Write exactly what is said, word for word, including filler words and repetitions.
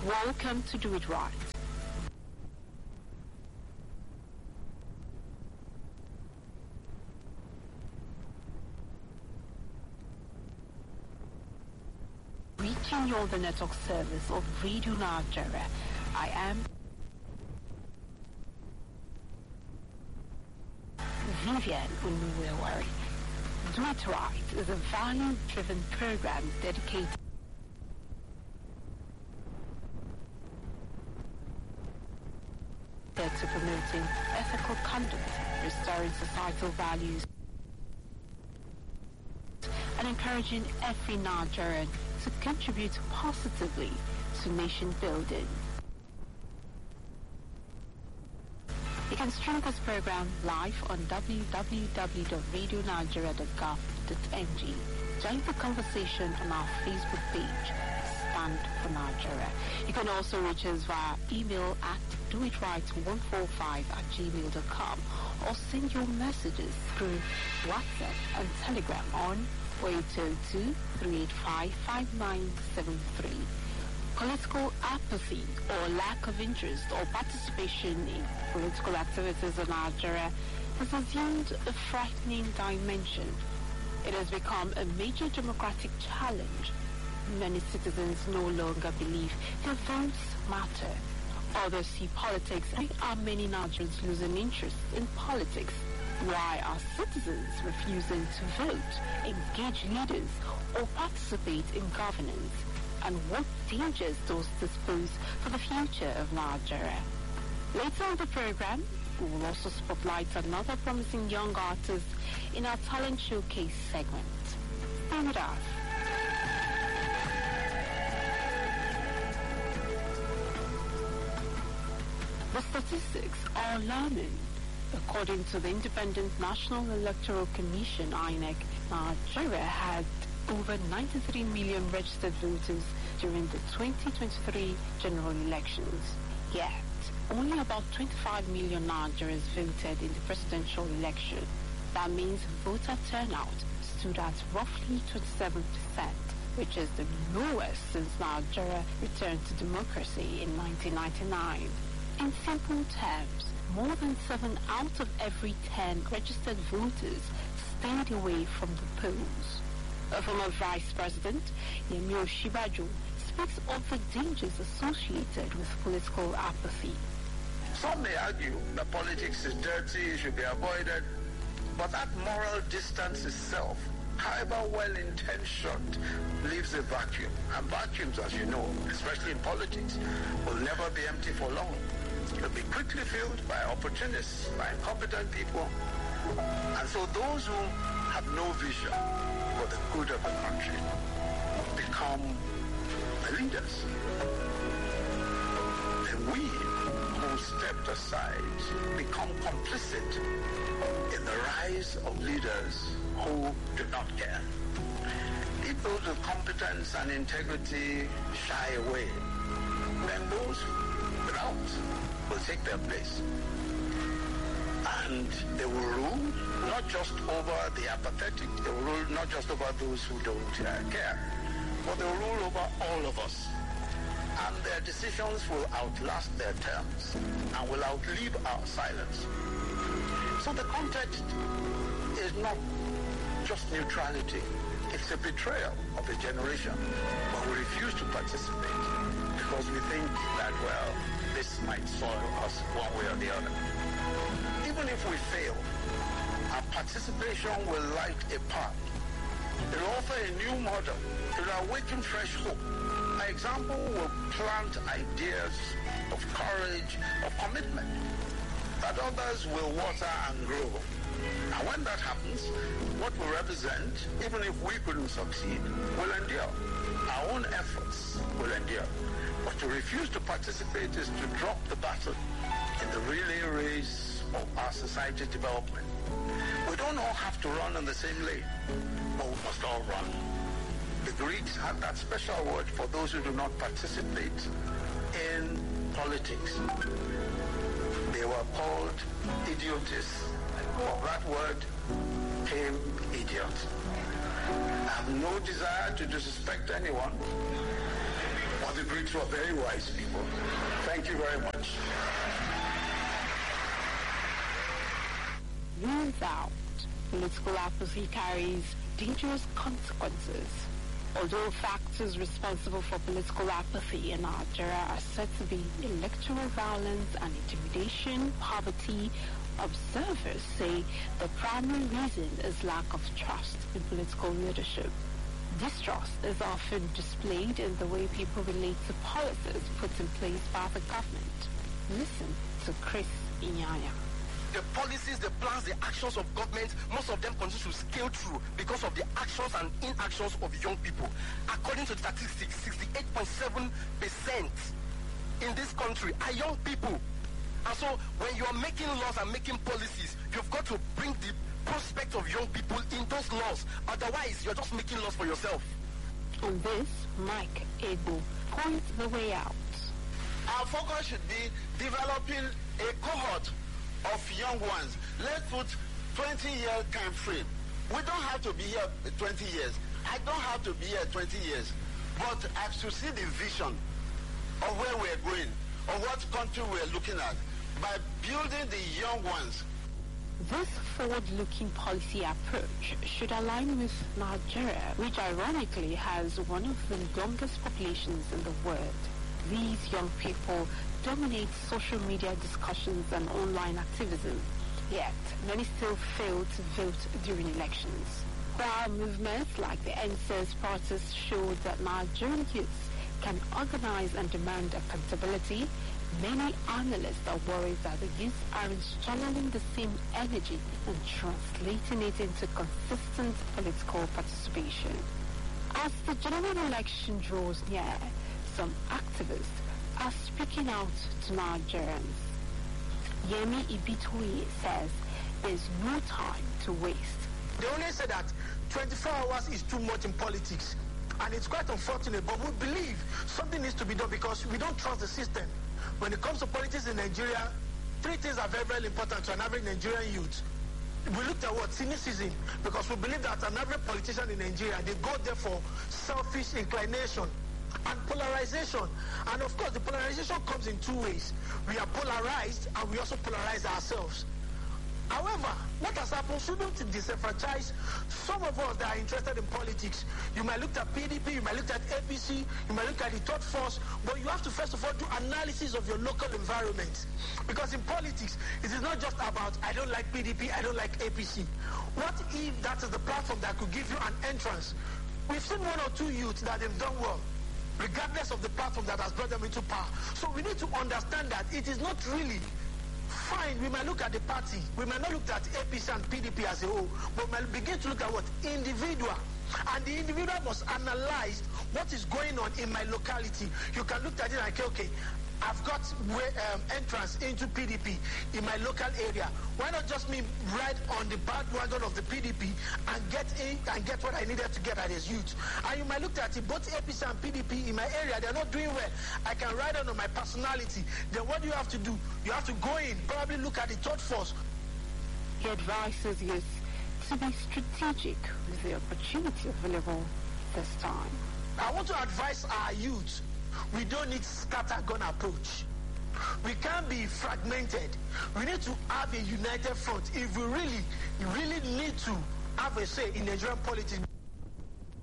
Welcome to Do It Right. Reaching you on the network service of Radio Nigeria. I am Vivian Unuwewari. Do It Right is a value-driven program dedicated to promoting ethical conduct, restoring societal values, and encouraging every Nigerian to contribute positively to nation building. You can stream this program live on w w w dot radio nigeria dot gov dot n g. Join the conversation on our Facebook page, Stand for Nigeria. You can also reach us via email at do it right one four five at gmail dot com or send your messages through WhatsApp and Telegram on eight zero two, three eight five, five nine seven three. Political apathy or lack of interest or participation in political activities in Nigeria has assumed a frightening dimension. It has become a major democratic challenge. Many citizens no longer believe their votes matter. Others see politics. Why are many Nigerians losing interest in politics? Why are citizens refusing to vote, engage leaders, or participate in governance? And what dangers does this pose for the future of Nigeria? Later on the program, we will also spotlight another promising young artist in our talent showcase segment. Stay with us. The statistics are alarming. According to the Independent National Electoral Commission, I N E C, Nigeria had over ninety-three million registered voters during the twenty twenty-three general elections. Yet, only about twenty-five million Nigerians voted in the presidential election. That means voter turnout stood at roughly twenty-seven percent, which is the lowest since Nigeria returned to democracy in nineteen ninety-nine. In simple terms, more than seven out of every ten registered voters stayed away from the polls. A former Vice President, Yemi Osinbajo, speaks of the dangers associated with political apathy. Some may argue that politics is dirty, it should be avoided, but that moral distance itself, however well-intentioned, leaves a vacuum. And vacuums, as you know, especially in politics, will never be empty for long. It'll be quickly filled by opportunists, by incompetent people. And so those who have no vision for the good of the country become the leaders. And we who stepped aside become complicit in the rise of leaders who do not care. If those with competence and integrity shy away, then those without will take their place. And they will rule not just over the apathetic, they will rule not just over those who don't uh, care, but they will rule over all of us. And their decisions will outlast their terms and will outlive our silence. So the context is not just neutrality, it's a betrayal of a generation. But we refuse to participate because we think that, well, this might soil us one way or the other. Even if we fail, our participation will light a path. It will offer a new model. It will awaken fresh hope. My example will plant ideas of courage, of commitment, that others will water and grow. And when that happens, what we represent, even if we couldn't succeed, will endure. Our own efforts will endure. But to refuse to participate is to drop the battle in the relay race of our society's development. We don't all have to run in the same lane, but we must all run. The Greeks had that special word for those who do not participate in politics. They were called idiotists. From that word came idiot. I have no desire to disrespect anyone, but the great for very wise people. Thank you very much. Rules out. Political apathy carries dangerous consequences. Although factors responsible for political apathy in Nigeria are said to be electoral violence and intimidation, poverty, observers say the primary reason is lack of trust in political leadership. Distrust is often displayed in the way people relate to policies put in place by the government. Listen to Chris Inyanya. The policies, the plans, the actions of government, most of them continue to scale through because of the actions and inactions of young people. According to statistics, sixty-eight point seven percent in this country are young people. And so when you are making laws and making policies, you've got to bring the prospect of young people in those laws. Otherwise, you're just making laws for yourself. On this, Mike Ego points the way out. Our focus should be developing a cohort of young ones. Let's put twenty year time frame. We don't have to be here twenty years. I don't have to be here twenty years. But I have to see the vision of where we're going, of what country we're looking at, by building the young ones. This forward-looking policy approach should align with Nigeria, which ironically has one of the youngest populations in the world. These young people dominate social media discussions and online activism, yet many still fail to vote during elections. While movements like the N S A S protest showed that Nigerian youths can organize and demand accountability, many analysts are worried that the youth aren't channeling the same energy and translating it into consistent political participation. As the general election draws near, some activists are speaking out to Nigerians. Yemi Ibitoye says there's no time to waste. They only say that twenty-four hours is too much in politics, and it's quite unfortunate, but we believe something needs to be done because we don't trust the system. When it comes to politics in Nigeria, three things are very, very important to an average Nigerian youth. We looked at what? Cynicism, because we believe that an average politician in Nigeria, they go there for selfish inclination and polarization. And of course, the polarization comes in two ways. We are polarized and we also polarize ourselves. However, what has happened shouldn't disenfranchise some of us that are interested in politics. You might look at P D P, you might look at A P C, you might look at the third force, but you have to first of all do analysis of your local environment. Because in politics, it is not just about, I don't like P D P, I don't like A P C. What if that is the platform that could give you an entrance? We've seen one or two youths that have done well, regardless of the platform that has brought them into power. So we need to understand that it is not really fine. We might look at the party, we might not look at A P C and P D P as a whole, but we might begin to look at what? Individual. And the individual must analyze what is going on in my locality. You can look at it and say, okay, I've got way, um, entrance into P D P in my local area. Why not just me ride on the bandwagon of the P D P and get in and get what I needed to get as youth? And you might look at it, both A P C and P D P in my area, they're not doing well. I can ride on, on my personality. Then what do you have to do? You have to go in, probably look at the third force. He advises youth to be strategic with the opportunity available this time. I want to advise our youth, we don't need scattergun approach. We can't be fragmented. We need to have a united front if we really, really need to have a say in Nigerian politics.